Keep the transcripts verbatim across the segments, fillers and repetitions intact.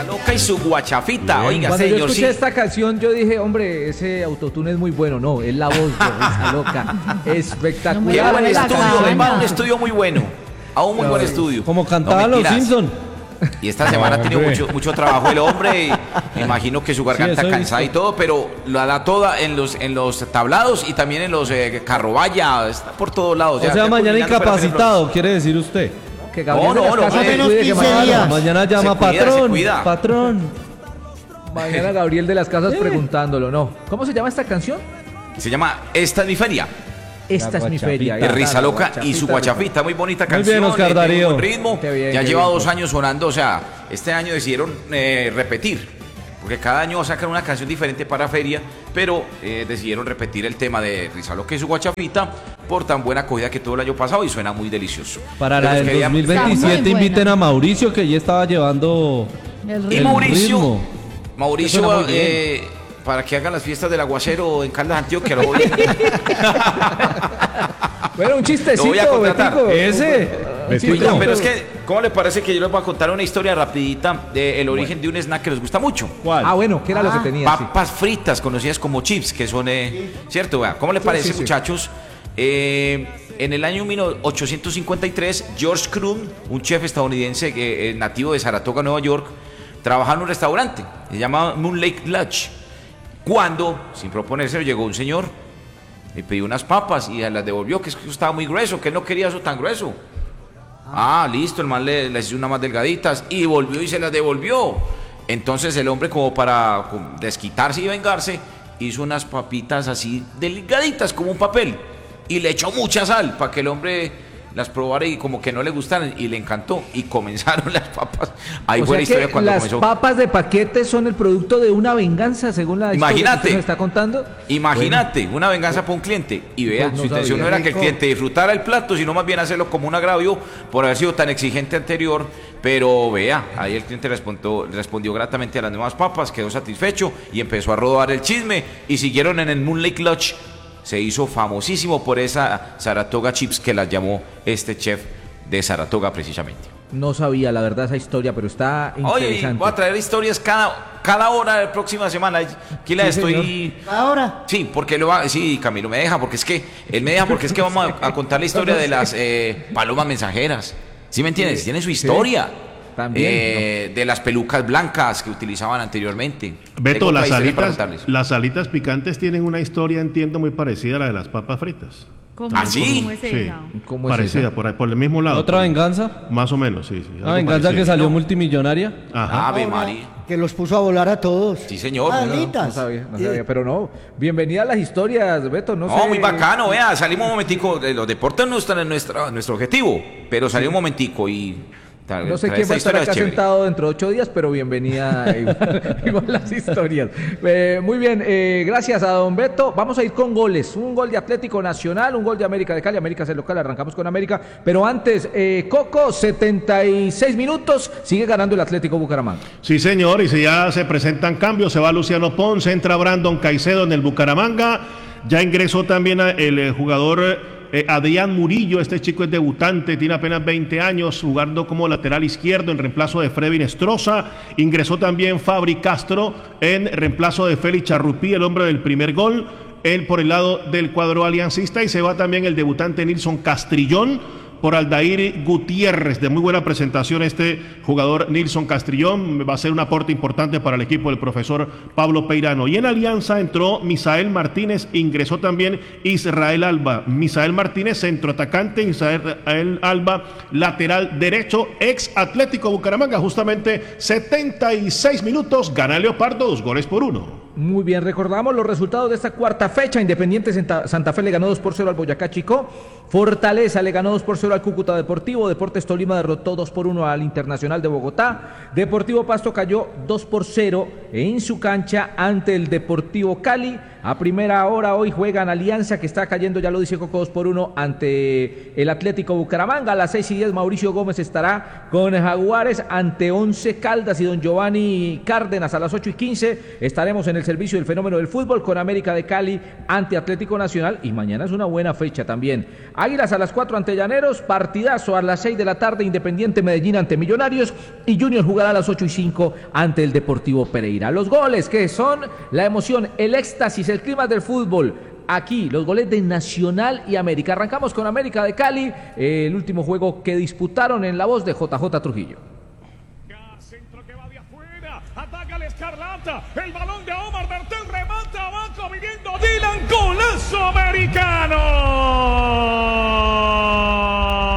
Loca y su guachafita. Bien. Oiga, Cuando señor, yo escuché sí. esta canción, yo dije, hombre, ese autotune es muy bueno. No, es la voz de Risa Loca. Espectacular. Qué buen la estudio, gana. hermano, un estudio muy bueno. A un muy buen estudio. Como No, cantaban los mentiras. Simpson. Y esta semana ha tenido Hombre. mucho, mucho trabajo el hombre. Y me imagino que su garganta eso he cansada y visto. todo, pero la da toda en los, en los tablados y también en los eh, carrovalla. Está por todos lados. O Ya- sea, ya mañana culminando para hacer incapacitado, quiere decir usted. Que Gabriel No, de las no, no, Casas más se o menos cuide que quince mañana- días. Mañana llama Se cuida, se patrón, cuida. patrón. Mañana Gabriel de las Casas preguntándolo, ¿no? ¿Cómo se llama esta canción? Se llama Esta es mi feria. Esta es mi guachafita. feria. De ahí Risa está, Loca la y su guachafita, muy bonita Muy canción. bien, Oscar eh, tiene Darío. un buen ritmo. Qué bien, ya qué lleva bien. dos años sonando, o sea, este año decidieron eh, repetir, porque cada año sacan una canción diferente para feria, pero eh, decidieron repetir el tema de Risa Loca y su guachafita por tan buena acogida que tuvo el año pasado y suena muy delicioso. Para la Entonces, del queríamos- dos mil veintisiete Está muy buena. inviten a Mauricio, que ya estaba llevando El Y el Mauricio, ritmo. Mauricio, Suena muy bien. eh, para que hagan las fiestas del aguacero en Caldas, Antioquia, lo voy Bueno, un chistecito, Lo voy a contratar. Betico. Ese. Un chiste. Oiga, pero es que, ¿cómo le parece que yo les voy a contar una historia rapidita del origen de un snack que les gusta mucho? ¿Cuál? Ah, bueno, ¿qué era lo que tenía? Sí. Papas fritas, conocidas como chips, que son, eh, ¿cierto? Vea, ¿cómo le parece, sí, sí. muchachos? Eh, en el año mil ochocientos cincuenta y tres, George Crumb, un chef estadounidense eh, nativo de Saratoga, Nueva York, trabajaba en un restaurante, se llamaba Moon Lake Lodge, cuando, sin proponérselo, llegó un señor y pidió unas papas y las devolvió, que es que estaba muy grueso, que él no quería eso tan grueso. Ah, listo, el man le, les hizo unas más delgaditas y volvió y se las devolvió. Entonces el hombre, como para como desquitarse y vengarse, hizo unas papitas así delgaditas como un papel y le echó mucha sal para que el hombre las probara y como que no le gustaran, y le encantó y comenzaron las papas. Ahí O fue sea la historia que cuando las comenzó. papas de paquete son el producto de una venganza, según la historia Imagínate. que usted me está contando. Imagínate, una venganza para un cliente. Y vea, Pues no su intención sabía. no era que el Rico. cliente disfrutara el plato, sino más bien hacerlo como un agravio por haber sido tan exigente anterior. Pero vea, ahí el cliente respondió, respondió gratamente a las nuevas papas, quedó satisfecho y empezó a rodar el chisme. Y siguieron en el Moon Lake Lodge. Se hizo famosísimo por esa Saratoga Chips que las llamó este chef de Saratoga precisamente. No sabía, la verdad, esa historia, pero está Oye, interesante. voy a traer historias cada, cada hora de la próxima semana. Aquí la Sí, estoy... Ahora. Sí, porque lo va, sí, Camilo me deja, porque es que él me deja, porque es que vamos a, a contar la historia de las eh, palomas mensajeras. ¿Sí me entiendes? Sí, Tiene su sí. historia. También, Eh, de las pelucas blancas que utilizaban anteriormente. Beto, Tengo otra las historia para alitas, contarles. las alitas picantes tienen una historia, entiendo, muy parecida a la de las papas fritas. ¿Cómo, ¿Ah, sí? ¿Cómo es Sí, esa? ¿Cómo es parecida, esa? por, ahí, por el mismo lado. ¿Otra venganza? Más o menos, sí. sí Una algo venganza parecido. que salió multimillonaria. Ajá. Ave Ahora, María. Que los puso a volar a todos. Sí, señor. Alitas. No sabía, no Sí. sabía, pero no. Bienvenida a las historias, Beto, no, No, sé. muy bacano, vea, salimos un momentico, de los deportes no están en nuestra, nuestro objetivo, pero salió un momentico y... tra- No sé trae quién esta va a estar historia, acá es chévere. sentado dentro de ocho días, pero bienvenida igual, igual las historias. Eh, muy bien, eh, gracias a don Beto. Vamos a ir con goles. Un gol de Atlético Nacional, un gol de América de Cali. América es el local, arrancamos con América. Pero antes, eh, Coco, setenta y seis minutos, sigue ganando el Atlético Bucaramanga. Sí, señor, y si ya se presentan cambios, se va Luciano Ponce, entra Brandon Caicedo en el Bucaramanga. Ya ingresó también a- el eh, jugador... Eh, Adrián Murillo, este chico es debutante, tiene apenas veinte años, jugando como lateral izquierdo en reemplazo de Freddy Nestroza. Ingresó también Fabri Castro en reemplazo de Félix Charrupí, el hombre del primer gol, él por el lado del cuadro aliancista, y se va también el debutante Nilson Castrillón por Aldair Gutiérrez. De muy buena presentación este jugador Nilson Castrillón, va a ser un aporte importante para el equipo del profesor Pablo Peirano. Y en Alianza entró Misael Martínez, ingresó también Israel Alba. Misael Martínez, centroatacante, Israel Alba, lateral derecho, ex Atlético Bucaramanga. Justamente setenta y seis minutos, gana Leopardo, dos goles por uno. Muy bien, recordamos los resultados de esta cuarta fecha. Independiente Santa, Santa Fe le ganó dos por cero al Boyacá Chicó. Fortaleza le ganó dos por cero al Cúcuta Deportivo. Deportes Tolima derrotó dos por uno al Internacional de Bogotá. Deportivo Pasto cayó dos por cero en su cancha ante el Deportivo Cali. A primera hora hoy juegan Alianza, que está cayendo, ya lo dice Coco, dos por uno ante el Atlético Bucaramanga. A las seis y diez Mauricio Gómez estará con Jaguares ante Once Caldas y don Giovanni Cárdenas. A las ocho y quince estaremos en el servicio del fenómeno del fútbol con América de Cali ante Atlético Nacional, y mañana es una buena fecha también. Águilas a las cuatro ante Llaneros, partidazo a las seis de la tarde, Independiente Medellín ante Millonarios, y Junior jugará a las ocho y cinco ante el Deportivo Pereira. Los goles que son la emoción, el éxtasis, el clima del fútbol. Aquí los goles de Nacional y América. Arrancamos con América de Cali, eh, el último juego que disputaron en la voz de J J Trujillo. Centro que va de afuera, ataca el Escarlata, el balón de Omar Bertel, remata abajo, viniendo Dylan, golazo americano.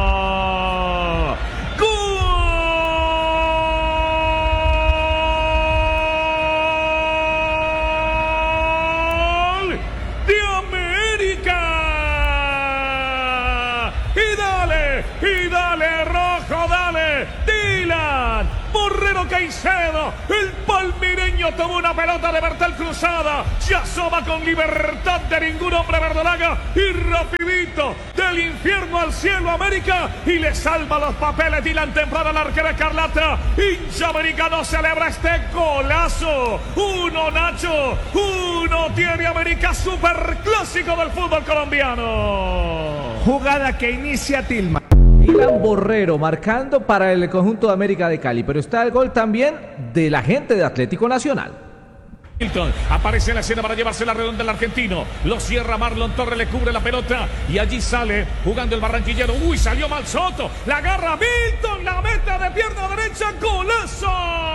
Y dale, rojo, dale, Dylan, Borrero Caicedo, el palmireño tomó una pelota de Bertel cruzada, se asoma con libertad de ningún hombre verdolaga y rapidito del infierno al cielo América y le salva los papeles Dylan temprano al arquero Escarlata. Hincha americano celebra este golazo. Uno Nacho, uno tiene América, superclásico del fútbol colombiano. Jugada que inicia Tilma. Dylan Borrero marcando para el conjunto de América de Cali, pero está el gol también de la gente de Atlético Nacional. Milton aparece en la escena para llevarse la redonda el argentino, lo cierra Marlon Torres, le cubre la pelota y allí sale jugando el barranquillero. Uy, salió mal Soto, la agarra Milton, la meta de pierna derecha, golazo.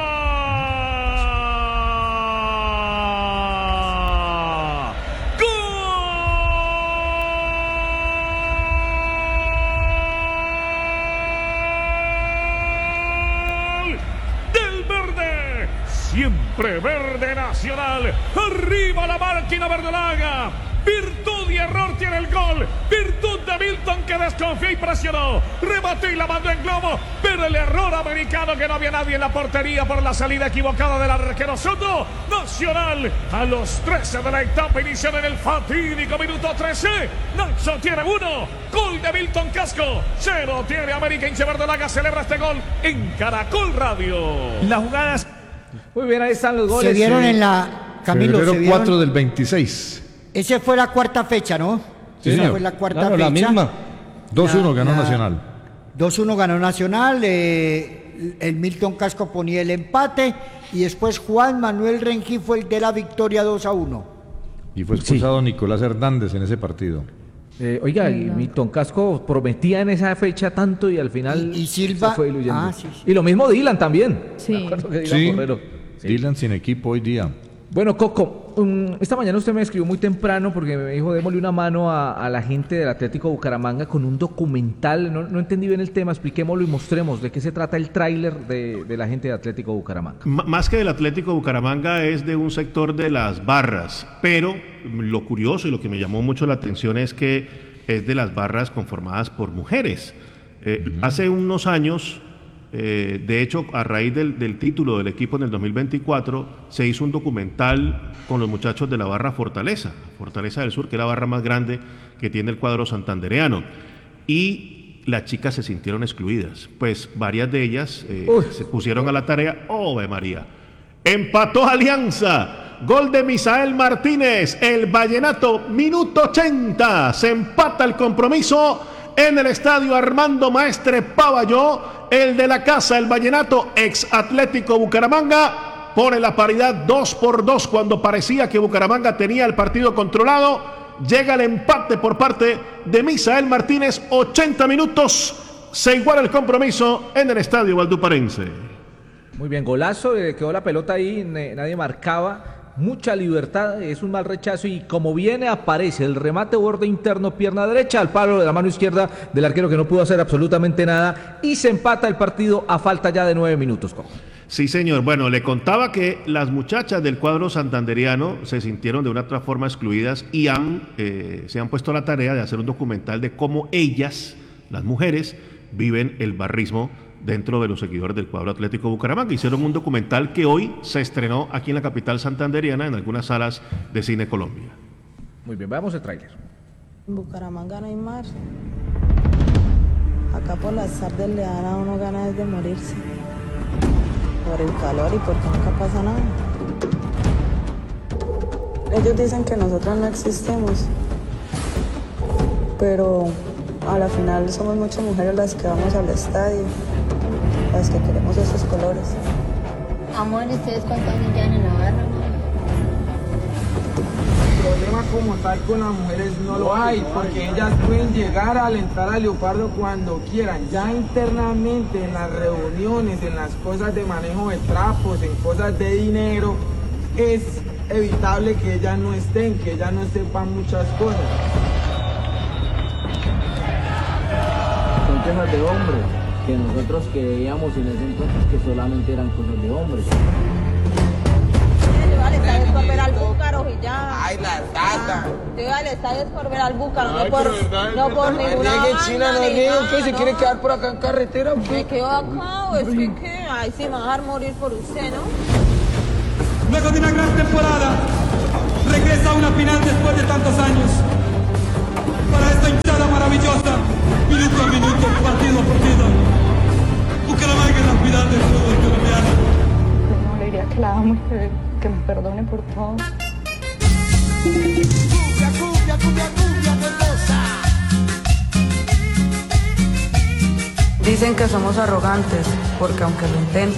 Siempre verde Nacional, arriba la máquina verdolaga, virtud y error tiene el gol, virtud de Milton que desconfió y presionó, remató y la mandó en globo, pero el error americano que no había nadie en la portería por la salida equivocada del arquero Soto. Nacional a los trece de la etapa inicial en el fatídico minuto trece, Nacho tiene uno, gol de Milton Casco, cero tiene América. Hincha verdolaga celebra este gol en Caracol Radio. Las jugadas. Muy bien, ahí están los goles. Se vieron sí. en la... Camilo, Febrero se vieron... cuatro del veintiséis. Esa fue la cuarta fecha, ¿no? Sí, Esa señor. fue la cuarta Claro, fecha. la misma. dos uno La- ganó la- Nacional. dos uno ganó Nacional, eh, el Milton Casco ponía el empate y después Juan Manuel Rengifo fue el de la victoria dos a uno. Y fue expulsado Nicolás Hernández en ese partido. Eh, oiga, y Milton Casco prometía en esa fecha tanto y al final Y- y Silva- se fue diluyendo. ah, sí, sí. Y lo mismo Dylan también. Sí. Me acuerdo que Dylan Sí, Borrero. Sí. Dylan sin equipo hoy día. Bueno, Coco, um, esta mañana usted me escribió muy temprano porque me dijo, démosle una mano a, a la gente del Atlético Bucaramanga con un documental. No, no entendí bien el tema, expliquémoslo y mostremos de qué se trata el tráiler de, de la gente de Atlético Bucaramanga. M- Más que del Atlético Bucaramanga es de un sector de las barras, pero lo curioso y lo que me llamó mucho la atención es que es de las barras conformadas por mujeres. Eh, uh-huh. Hace unos años, eh, de hecho, a raíz del, del título del equipo en el dos mil veinticuatro, se hizo un documental con los muchachos de la barra Fortaleza, Fortaleza del Sur, que es la barra más grande que tiene el cuadro santandereano. Y las chicas se sintieron excluidas, pues varias de ellas eh, se pusieron a la tarea. ¡Oh, María! Empató Alianza. Gol de Misael Martínez. El Vallenato, minuto ochenta. Se empata el compromiso en el estadio Armando Maestre Pavalló. El de la casa, el Vallenato, ex Atlético Bucaramanga, pone la paridad dos por dos cuando parecía que Bucaramanga tenía el partido controlado. Llega el empate por parte de Misael Martínez. ochenta minutos. Se iguala el compromiso en el estadio valduparense. Muy bien, golazo, eh, quedó la pelota ahí, ne- nadie marcaba. Mucha libertad, es un mal rechazo y como viene aparece el remate borde interno, pierna derecha al palo de la mano izquierda del arquero que no pudo hacer absolutamente nada y se empata el partido a falta ya de nueve minutos. Coco. Sí, señor. Bueno, le contaba que las muchachas del cuadro santanderiano se sintieron de una otra forma excluidas y han, eh, se han puesto a la tarea de hacer un documental de cómo ellas, las mujeres, viven el barrismo dentro de los seguidores del cuadro Atlético Bucaramanga. Hicieron un documental que hoy se estrenó aquí en la capital santanderiana en algunas salas de Cine Colombia. Muy bien, veamos el tráiler. En Bucaramanga no hay mar. Acá por las tardes le dan a uno ganas de morirse. Por el calor y porque nunca pasa nada. Ellos dicen que nosotros no existimos. Pero a la final somos muchas mujeres las que vamos al estadio. Las que queremos esos colores. Amor, ¿ustedes cuántos años llevan en la barra, no? El problema como tal con las mujeres no lo hay, porque ellas pueden llegar a alentar a Leopardo cuando quieran. Ya internamente en las reuniones, en las cosas de manejo de trapos, en cosas de dinero, es evitable que ellas no estén, que ellas no sepan muchas cosas. Son temas de hombres, que nosotros creíamos en ese entonces que solamente eran cosas de hombres. Es por ver al búcaro y ya. Ay, la tata. Yo iba al estadio es por ver al búcaro, no por, no por ninguna banda, China no ni es nada, ¿qué? ¿Se no. quiere quedar por acá en carretera o Me qué? quedo acá, o es que qué, ay, sí me va a dejar morir por usted, ¿no? Luego de una gran temporada, regresa a una final después de tantos años. Para esta hinchada maravillosa, minuto a minuto, partido a partido. Bucaramanga es la final del fútbol colombiano. No, le diría que la amo y que, que me perdone por todo. Cumbia, cumbia, cumbia, cumbia, hermosa. Dicen que somos arrogantes, porque aunque lo intenten,